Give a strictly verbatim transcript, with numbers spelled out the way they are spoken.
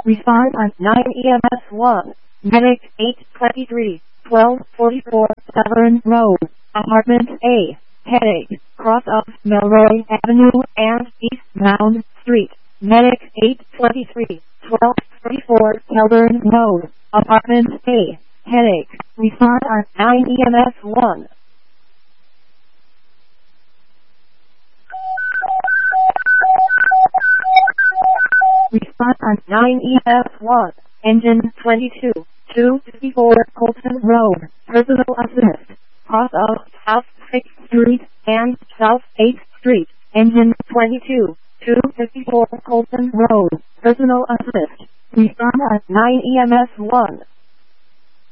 Respond on nine E M S one. Medic eight twenty-three, twelve forty-four Severn Road, Apartment A. Headache, cross of Melroy Avenue and East Mound Street. Medic eight twenty-three, twelve forty-four Severn Road, Apartment A. Headache. Respond on nine E M S one. Respond on nine E M S one. Engine twenty-two, two fifty-four Colton Road, Personal Assist, cross of South sixth Street and South eighth Street. Engine twenty-two, two fifty-four Colton Road, Personal Assist. Respond on nine E M S one.